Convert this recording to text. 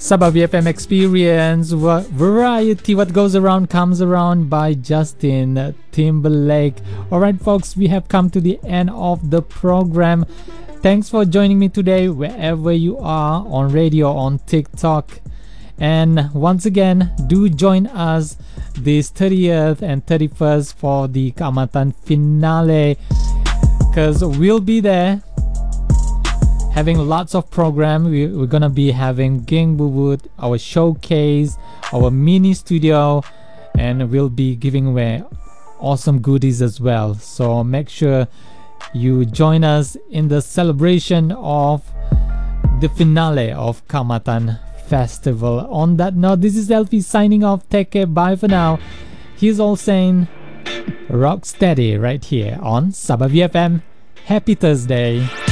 Sabah VFM Experience, Variety, What Goes Around Comes Around by Justin Timberlake. Alright folks, we have come to the end of the program. Thanks for joining me today wherever you are, on radio, on TikTok. And once again, do join us this 30th and 31st for the Keamatan finale, because we'll be there having lots of program. We're gonna be having Geng Bubut, our showcase, our mini studio, and we'll be giving away awesome goodies as well. So make sure you join us in the celebration of the finale of Keamatan Festival. On that note, this is Elfie signing off. Take care, bye for now. Here's all saying rock steady right here on Sabah VFM. Happy Thursday.